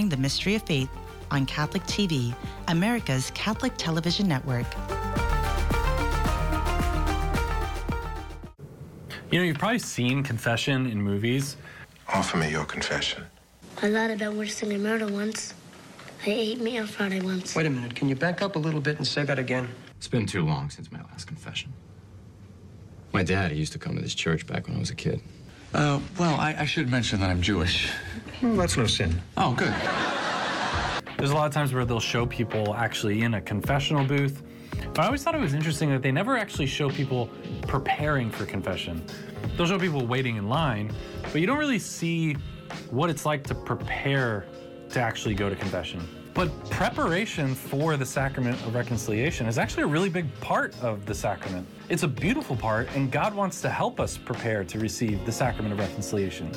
exploring the mystery of faith on Catholic TV, America's Catholic television network. You know, you've probably seen confession in movies. Offer me your confession. I lied about witnessing a murder once. I ate meat on Friday once. Wait a minute, can you back up a little bit and say that again? It's been too long since my last confession. My dad, he used to come to this church back when I was a kid. Well, I should mention that I'm Jewish. Well, that's no sin. Oh, good. There's a lot of times where they'll show people actually in a confessional booth. But I always thought it was interesting that they never actually show people preparing for confession. They'll show people waiting in line, but you don't really see what it's like to prepare to actually go to confession. But preparation for the sacrament of reconciliation is actually a really big part of the sacrament. It's a beautiful part, and God wants to help us prepare to receive the sacrament of reconciliation.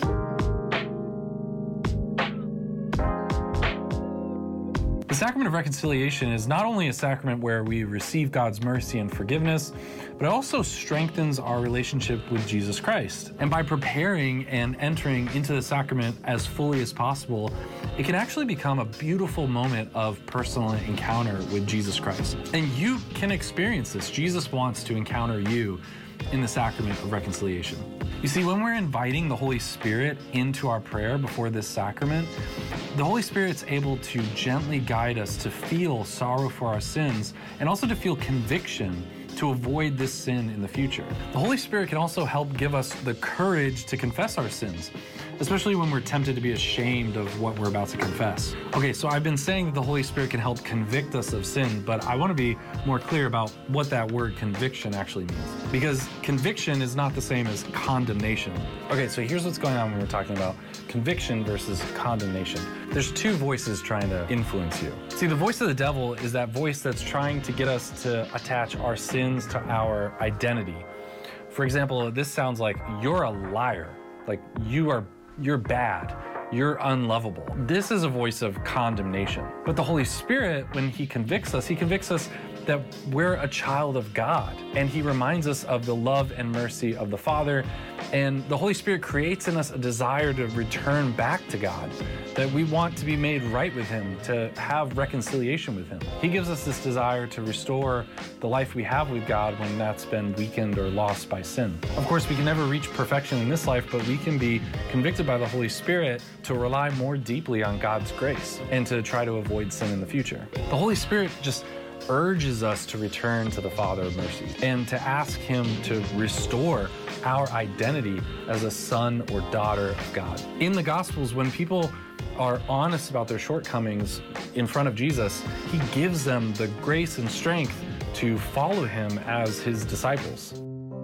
The sacrament of reconciliation is not only a sacrament where we receive God's mercy and forgiveness, but it also strengthens our relationship with Jesus Christ. And by preparing and entering into the sacrament as fully as possible, it can actually become a beautiful moment of personal encounter with Jesus Christ. And you can experience this. Jesus wants to encounter you in the sacrament of reconciliation. You see, when we're inviting the Holy Spirit into our prayer before this sacrament, the Holy Spirit's able to gently guide us to feel sorrow for our sins and also to feel conviction to avoid this sin in the future. The Holy Spirit can also help give us the courage to confess our sins, especially when we're tempted to be ashamed of what we're about to confess. Okay, so I've been saying that the Holy Spirit can help convict us of sin, but I want to be more clear about what that word conviction actually means. Because conviction is not the same as condemnation. Okay, so here's what's going on when we're talking about conviction versus condemnation. There's two voices trying to influence you. See, the voice of the devil is that voice that's trying to get us to attach our sins to our identity. For example, this sounds like you're a liar, like you're bad, you're unlovable. This is a voice of condemnation. But the Holy Spirit, when he convicts us that we're a child of God, and he reminds us of the love and mercy of the Father, and the Holy Spirit creates in us a desire to return back to God, that we want to be made right with him, to have reconciliation with him. He gives us this desire to restore the life we have with God when that's been weakened or lost by sin. Of course, we can never reach perfection in this life, but we can be convicted by the Holy Spirit to rely more deeply on God's grace and to try to avoid sin in the future. The Holy Spirit just urges us to return to the Father of mercy and to ask him to restore our identity as a son or daughter of God. In the Gospels, when people are honest about their shortcomings in front of Jesus, he gives them the grace and strength to follow him as his disciples.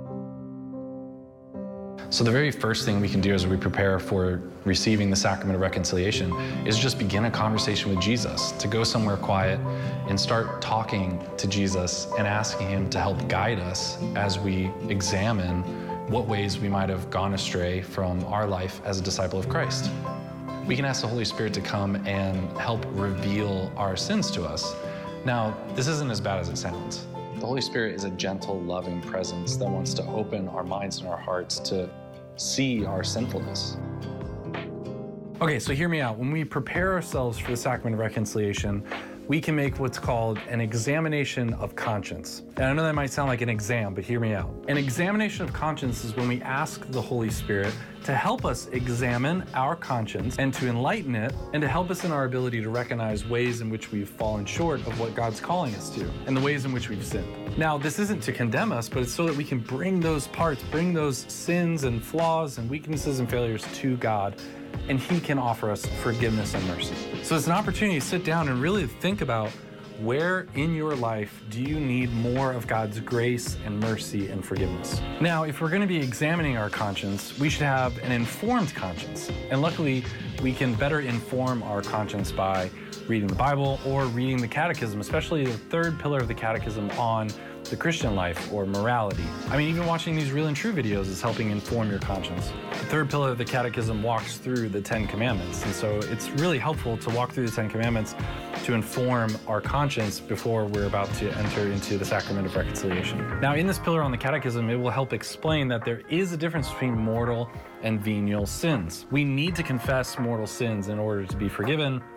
So the very first thing we can do as we prepare for receiving the sacrament of reconciliation is just begin a conversation with Jesus, to go somewhere quiet and start talking to Jesus and asking him to help guide us as we examine what ways we might have gone astray from our life as a disciple of Christ. We can ask the Holy Spirit to come and help reveal our sins to us. Now, this isn't as bad as it sounds. The Holy Spirit is a gentle, loving presence that wants to open our minds and our hearts to see our sinfulness. Okay, so hear me out. When we prepare ourselves for the sacrament of reconciliation, we can make what's called an examination of conscience. And I know that might sound like an exam, but hear me out. An examination of conscience is when we ask the Holy Spirit to help us examine our conscience and to enlighten it and to help us in our ability to recognize ways in which we've fallen short of what God's calling us to and the ways in which we've sinned. Now, this isn't to condemn us, but it's so that we can bring those parts, bring those sins and flaws and weaknesses and failures to God, and he can offer us forgiveness and mercy. So it's an opportunity to sit down and really think about where in your life do you need more of God's grace and mercy and forgiveness. Now, if we're going to be examining our conscience, we should have an informed conscience. And luckily, we can better inform our conscience by reading the Bible or reading the Catechism, especially the third pillar of the Catechism on the Christian life or morality. I mean, even watching these Real and True videos is helping inform your conscience. The third pillar of the Catechism walks through the 10 Commandments, and so it's really helpful to walk through the 10 Commandments to inform our conscience before we're about to enter into the sacrament of reconciliation. Now, in this pillar on the Catechism, it will help explain that there is a difference between mortal and venial sins. We need to confess mortal sins in order to be forgiven,